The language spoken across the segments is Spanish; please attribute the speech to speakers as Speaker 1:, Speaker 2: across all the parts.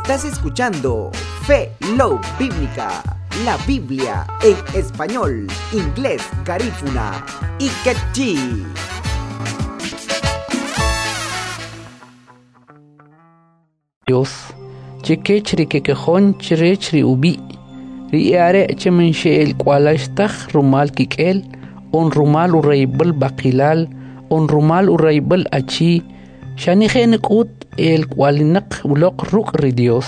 Speaker 1: Estás escuchando Fe Love Bíblica, la Biblia en español, inglés, garífuna y quechí.
Speaker 2: Dios, chekechri kekejon cherechri ubi, riare chemenche el kualashtach rumal kikel, on rumal uraibel bakilal, on rumal uraibel achi, shanigen kut el kualinak ulok ruk ri Dios.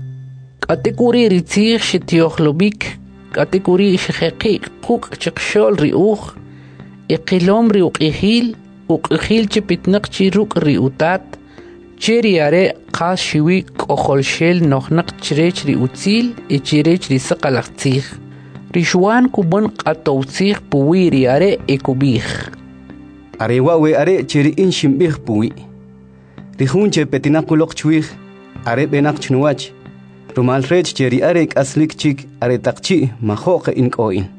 Speaker 2: Katekuri ritzir shitiohlobik, katekuri shekeki kuk chekshol ri uch, iqilom ri uqihil chepitnak chiruk ri utat, Cheriare qas shiwi koholshel nohnak chirech ri utzil e chirech ri saqalaqtzig. Rishwan kubon qatowtzig puwi riare e kubig.
Speaker 3: Arewawe are cheri inshimbig puwi. Rihunche petinakulok chwig are benak chnuwach. Rumal rech cheri are aslik chik are takchi mahoke inkoin.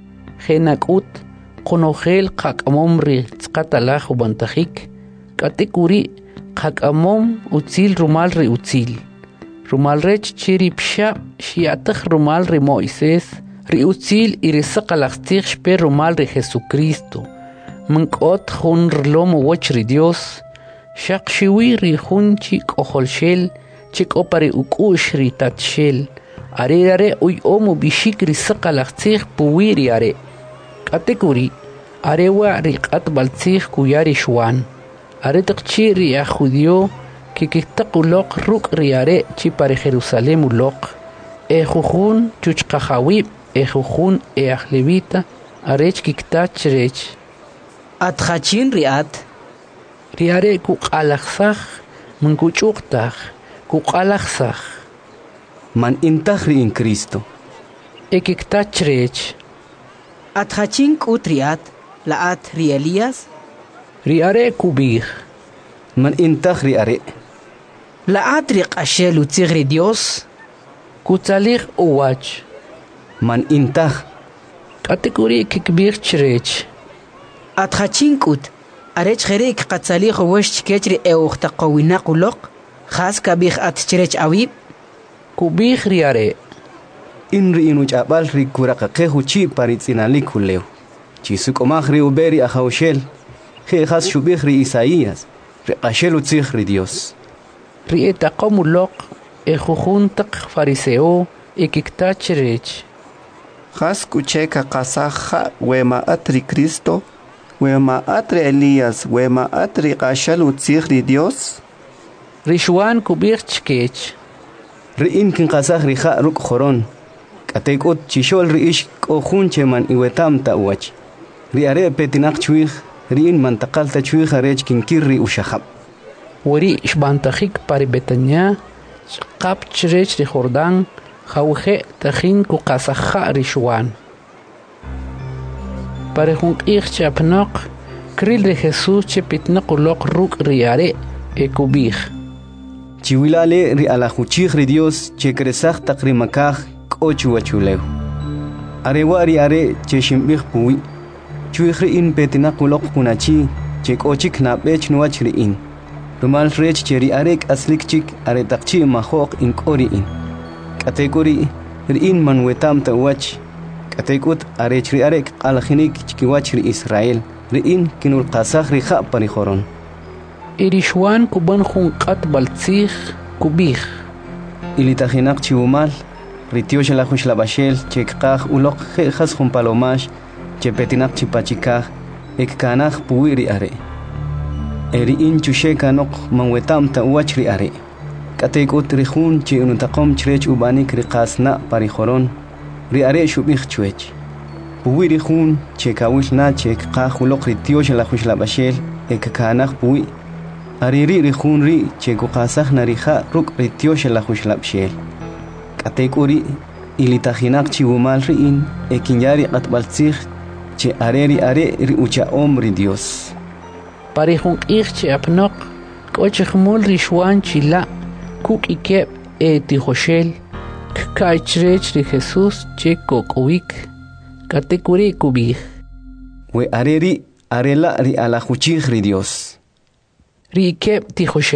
Speaker 2: Genakut konogel qakamom ri tzqatalaj ubantajik. Katekuri Hakamom utzil rumal re utzil. Rumal rech chiri psha shiatach rumal re Moisés. Ri utzil irisaqalaqtig shpe rumal re Jesucristo. Mankot hun rlom wach ri Dios. Shaq shiwi ri hun chik oholshel. Chik opare ukush ri tatshel. Are uy omu bishik risaqalaqtig puwiri are. Katekuri. Arewa ri qatbaltzig kuyari shwan. Aretak chiri a judío que ulok ruk riare chi para Jerusalén ulok jujun chuchkajawib jujun ahlevita arech kiktach rech
Speaker 1: Atjachin riat
Speaker 2: riare kuqalaxaj munkuchuktaj kuqalaxaj
Speaker 3: man intahri in Cristo
Speaker 2: kiktach rech
Speaker 1: Atjachin kutriat laat ri Elías
Speaker 2: riare kubig
Speaker 3: man intahri are
Speaker 1: la atriq ashel utzigri Dios
Speaker 2: kutalig uwach
Speaker 3: man intah
Speaker 2: kategori kikbir chrech
Speaker 1: athachinkut arech kherek qatsalig wesh kechri eukhta qawina qulok khas kabig atchrech awib
Speaker 2: kubig riare
Speaker 3: inri inu chabal ri kuraqa qehuchi paritsinali kuleu chisuk omagri uberi ahawshel khas shubig ri Isaías reqashel utzig ri Dios
Speaker 2: rieta qomulok jujun taq fariseo kiktach rech
Speaker 4: khas kucheka qasaja wema atri Cristo wema atri Elías wema atri qashel utzig ri Dios
Speaker 2: rishwan kubig chkech
Speaker 3: ri inkin qasaj ri kha ruk khoron katekot chishol ri ish qojun cheman iwetam tawach ri are petinaq chwig Rin mantaqalta chui kharech kinkirri ushahab.
Speaker 2: Wari shbantajik pari Betania, qap chrech ri Jordán, jawje tajin ku qasaja rishwan. Pare junk chapnaq, kril ri Jesús chepitnaq ulok ruk riare kubig.
Speaker 3: Chiwilale ri alajuchig ri Dios che kresaj taqrimakaj k'ochu wachuleu. Arewa ri are che shimbig puwi. Chuigri in petinakulok kunachi, chek ochik na bech nuachri in. Rumal rech cheri arek aslik chik aretakchi mahok in kori in. Kategori in manwetam ta wach. Katekut arechri arek alhinik chikiwachri Israel. In kinul qasahri kha panihoron.
Speaker 2: Irishwan kuban junqat baltzig kubig.
Speaker 3: Ilitajinak chiumal. Ritiosh la hush la bashel chek qaj ulok khas jun palomash. Chepetinak chipachikaj ekkanaj puwiri are eri inchushe kanok manwetam ta wachri are katekut rihun chi unutaqom chrech ubanik riqasna parijoron ri are shubig chwech puwiri hun chekawil na chek qaj ulok ritiosh la hush la bashel ekkanaj puwi ariri rihun ri chekuqasaj narija ruk ritiosh la hush la bashel katekuri ilitajinak chiwumal ri in ekinyari qatbaltzig che areri are ri ucha hombre Dios.
Speaker 2: Pare junk che apnok, kochemul rishwan chila, kuk ikep tijoshel, kachrech ri Jesús che kokowik, katekuri kubig.
Speaker 3: We areri arela ri alajuchig ri Dios.
Speaker 2: Ri ikep tijoshel.